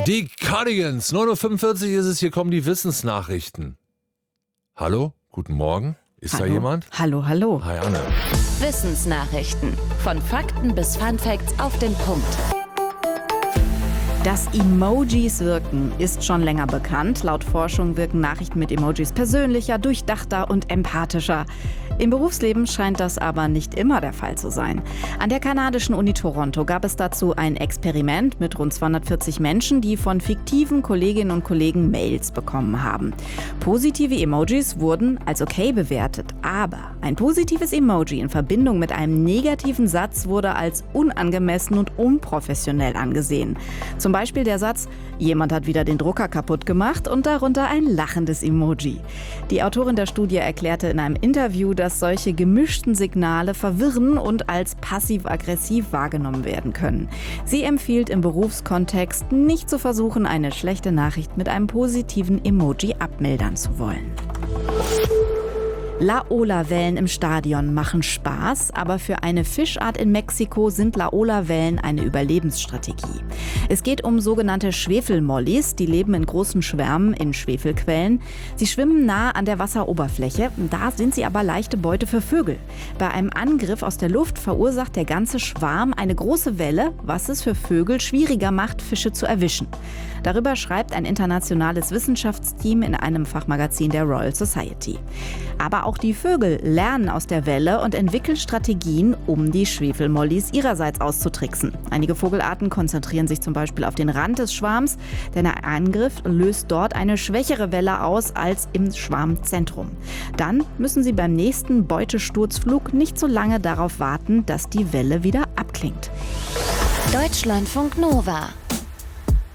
Die Cardigans, 9:45 Uhr ist es, hier kommen die Wissensnachrichten. Hallo, guten Morgen. Ist da jemand? Hallo, hallo. Hi Anne. Wissensnachrichten. Von Fakten bis Funfacts auf den Punkt. Dass Emojis wirken, ist schon länger bekannt. Laut Forschung wirken Nachrichten mit Emojis persönlicher, durchdachter und empathischer. Im Berufsleben scheint das aber nicht immer der Fall zu sein. An der kanadischen Uni Toronto gab es dazu ein Experiment mit rund 240 Menschen, die von fiktiven Kolleginnen und Kollegen Mails bekommen haben. Positive Emojis wurden als okay bewertet, aber ein positives Emoji in Verbindung mit einem negativen Satz wurde als unangemessen und unprofessionell angesehen. Zum Beispiel der Satz, jemand hat wieder den Drucker kaputt gemacht und darunter ein lachendes Emoji. Die Autorin der Studie erklärte in einem Interview, dass solche gemischten Signale verwirren und als passiv-aggressiv wahrgenommen werden können. Sie empfiehlt im Berufskontext nicht zu versuchen, eine schlechte Nachricht mit einem positiven Emoji abmildern zu wollen. Laola-Wellen im Stadion machen Spaß, aber für eine Fischart in Mexiko sind Laola-Wellen eine Überlebensstrategie. Es geht um sogenannte Schwefelmollis, die leben in großen Schwärmen in Schwefelquellen. Sie schwimmen nah an der Wasseroberfläche, da sind sie aber leichte Beute für Vögel. Bei einem Angriff aus der Luft verursacht der ganze Schwarm eine große Welle, was es für Vögel schwieriger macht, Fische zu erwischen. Darüber schreibt ein internationales Wissenschaftsteam in einem Fachmagazin der Royal Society. Aber auch die Vögel lernen aus der Welle und entwickeln Strategien, um die Schwefelmollis ihrerseits auszutricksen. Einige Vogelarten konzentrieren sich zum Beispiel auf den Rand des Schwarms, denn der Angriff löst dort eine schwächere Welle aus als im Schwarmzentrum. Dann müssen sie beim nächsten Beutesturzflug nicht so lange darauf warten, dass die Welle wieder abklingt. Deutschlandfunk Nova